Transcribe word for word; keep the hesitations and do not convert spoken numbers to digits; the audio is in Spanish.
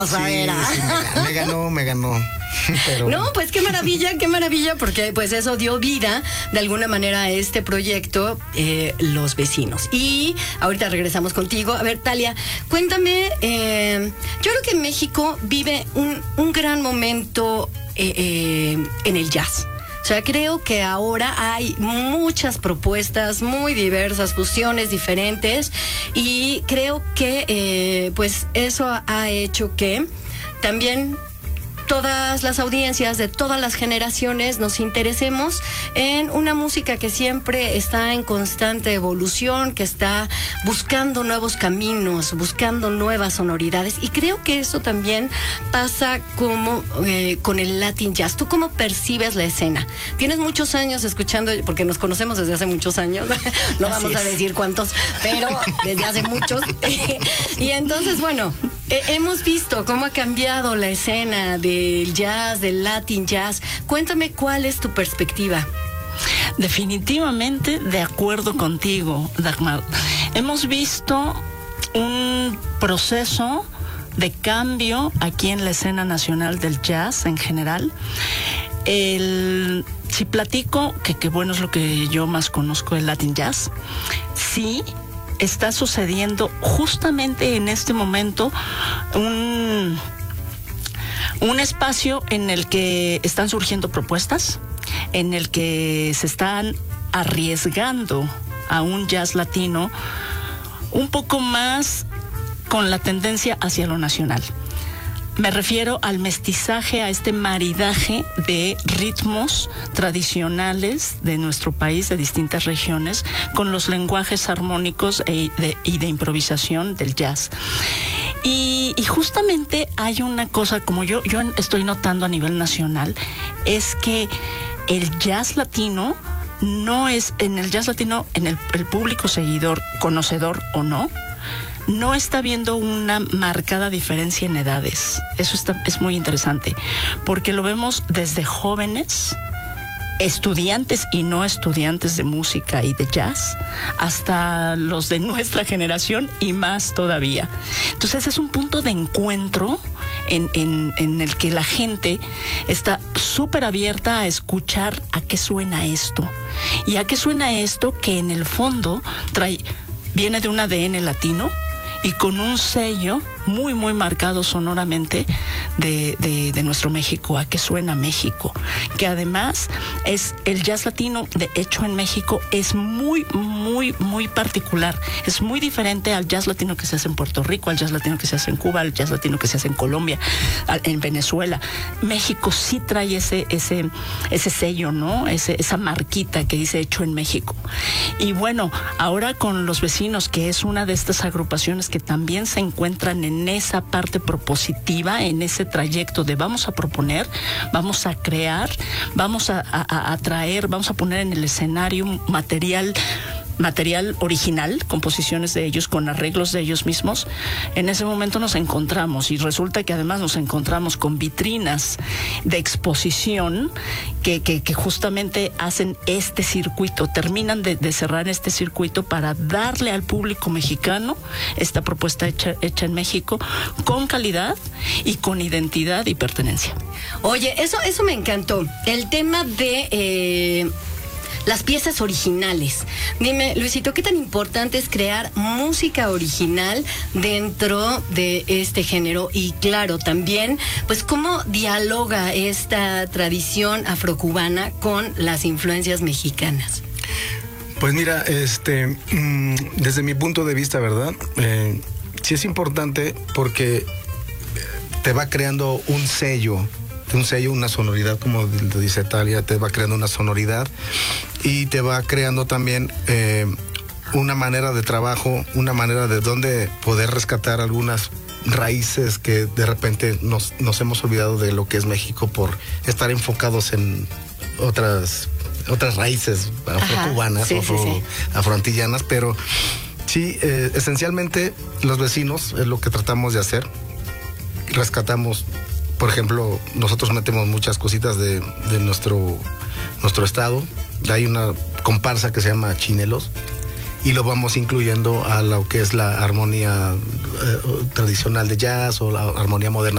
Sí, sí, me, me ganó, me ganó. Pero... No, pues qué maravilla, qué maravilla, porque pues eso dio vida de alguna manera a este proyecto, eh, Los Vecinos. Y ahorita regresamos contigo. A ver, Thalia, cuéntame, eh, yo creo que México vive un, un gran momento eh, eh, en el jazz. O sea, creo que ahora hay muchas propuestas muy diversas, fusiones diferentes, y creo que eh, pues eso ha hecho que también todas las audiencias de todas las generaciones nos interesemos en una música que siempre está en constante evolución, que está buscando nuevos caminos, buscando nuevas sonoridades, y creo que eso también pasa como eh, con el Latin Jazz. ¿Tú cómo percibes la escena? Tienes muchos años escuchando, porque nos conocemos desde hace muchos años, no Así vamos es. a decir cuántos, pero desde hace muchos. Y entonces, bueno, eh, hemos visto cómo ha cambiado la escena del jazz, del Latin Jazz. Cuéntame cuál es tu perspectiva. Definitivamente de acuerdo contigo, Dagmar. Hemos visto un proceso de cambio aquí en la escena nacional del jazz en general. El, si platico, que, que bueno es lo que yo más conozco del Latin Jazz, sí está sucediendo justamente en este momento un... Un espacio en el que están surgiendo propuestas, en el que se están arriesgando a un jazz latino un poco más con la tendencia hacia lo nacional. Me refiero al mestizaje, a este maridaje de ritmos tradicionales de nuestro país, de distintas regiones, con los lenguajes armónicos e de, y de improvisación del jazz. Y, y justamente hay una cosa, como yo, yo estoy notando a nivel nacional, es que el jazz latino no es, en el jazz latino, en el, el público seguidor, conocedor o no, no está viendo una marcada diferencia en edades. Eso está, es muy interesante, porque lo vemos desde jóvenes, estudiantes y no estudiantes de música y de jazz, hasta los de nuestra generación y más todavía. Entonces es un punto de encuentro en, en, en el que la gente está súper abierta a escuchar a qué suena esto. Y a qué suena esto que en el fondo trae, viene de un A D N latino y con un sello muy, muy marcado sonoramente de, de, de nuestro México, a que suena México, que además es el jazz latino de hecho en México es muy, muy, muy particular, es muy diferente al jazz latino que se hace en Puerto Rico, al jazz latino que se hace en Cuba, al jazz latino que se hace en Colombia, en Venezuela. México sí trae ese, ese, ese sello, ¿no? Ese, esa marquita que dice hecho en México. Y bueno, ahora con Los Vecinos, que es una de estas agrupaciones que también se encuentran en esa parte propositiva, en ese trayecto de vamos a proponer, vamos a crear, vamos a, a, a traer, vamos a poner en el escenario material material original, composiciones de ellos con arreglos de ellos mismos. En ese momento nos encontramos y resulta que además nos encontramos con vitrinas de exposición que, que, que justamente hacen este circuito, terminan de, de cerrar este circuito para darle al público mexicano esta propuesta hecha, hecha en México con calidad y con identidad y pertenencia. Oye, eso, eso me encantó. El tema de... Eh... las piezas originales. Dime, Luisito, ¿qué tan importante es crear música original dentro de este género? Y claro, también, pues, ¿cómo dialoga esta tradición afrocubana con las influencias mexicanas? Pues mira, este, mmm, desde mi punto de vista, ¿verdad? Eh, sí es importante porque te va creando un sello, un sello, una sonoridad, como dice Thalia, te va creando una sonoridad y te va creando también eh, una manera de trabajo, una manera de dónde poder rescatar algunas raíces que de repente nos, nos hemos olvidado de lo que es México por estar enfocados en otras, otras raíces afrocubanas, sí, afro, sí, sí. afroantillanas, pero sí, eh, esencialmente Los Vecinos es lo que tratamos de hacer. Rescatamos, por ejemplo, nosotros metemos muchas cositas de, de nuestro, nuestro estado. Hay una comparsa que se llama Chinelos y lo vamos incluyendo a lo que es la armonía eh, tradicional de jazz o la armonía moderna